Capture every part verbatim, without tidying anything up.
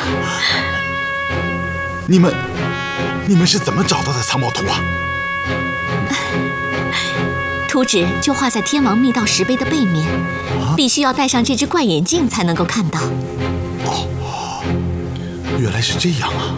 你们，你们是怎么找到的藏宝图啊？ 图纸就画在天王密道石碑的背面，啊、必须要戴上这只怪眼镜才能够看到。 哦，原来是这样啊！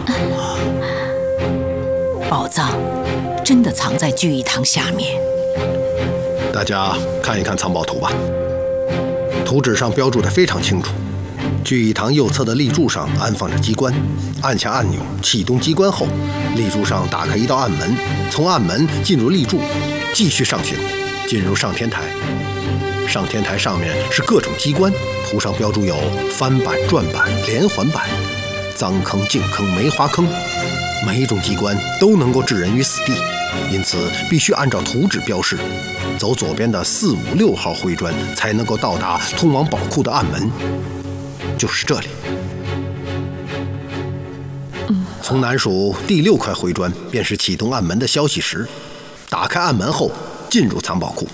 宝藏真的藏在聚义堂下面。 大家看一看藏宝图吧，图纸上标注得非常清楚。聚义堂右侧的立柱上安放着机关，按下按钮启动机关后，立柱上打开一道暗门，从暗门进入立柱，继续上行，进入上天台。上天台上面是各种机关，图上标注有翻板、转板、连环板、脏坑、净坑、梅花坑，每一种机关都能够置人于死地，因此必须按照图纸标示，走左边的四五六号灰砖才能够到达通往宝库的暗门，就是这里。从南数第六块灰砖便是启动暗门的消息石，打开暗门后进入藏宝库。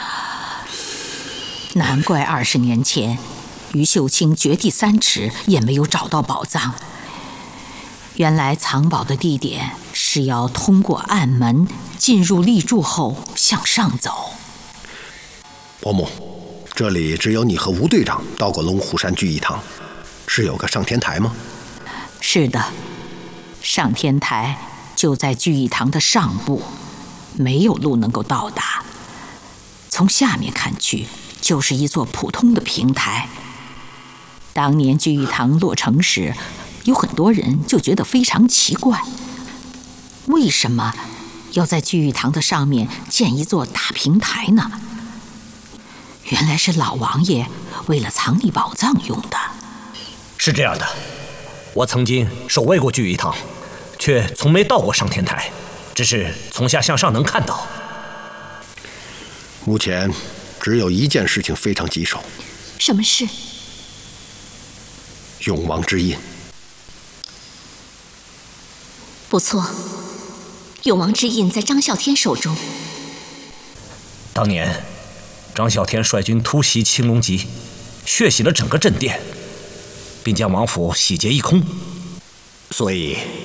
难怪二十年前于秀清掘地三尺也没有找到宝藏，原来藏宝的地点是要通过暗门进入立柱后向上走。 伯母，这里只有你和吴队长到过龙虎山聚义堂，是有个上天台吗？ 是的，上天台就在聚义堂的上部，没有路能够到达。从下面看去，就是一座普通的平台。当年聚义堂落成时，有很多人就觉得非常奇怪，为什么要在聚义堂的上面建一座大平台呢？原来是老王爷为了藏匿宝藏用的。 是这样的，我曾经守卫过聚义堂，却从没到过上天台，只是从下向上能看到。 目前只有一件事情非常棘手。 什么事？ 永王之印。 不错，永王之印在张啸天手中。 当年张啸天率军突袭青龙脊，血洗了整个镇殿，并将王府洗劫一空，所以